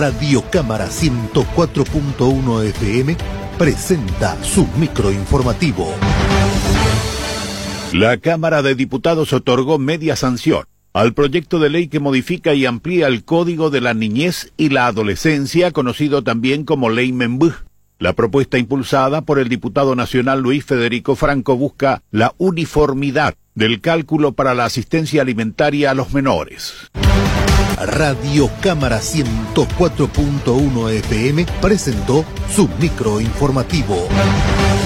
Radio Cámara 104.1 FM presenta su microinformativo. La Cámara de Diputados otorgó media sanción al proyecto de ley que modifica y amplía el Código de la Niñez y la Adolescencia, conocido también como Ley Membú. La propuesta impulsada por el diputado nacional Luis Federico Franco busca la uniformidad del cálculo para la asistencia alimentaria a los menores. Radio Cámara 104.1 FM presentó su microinformativo.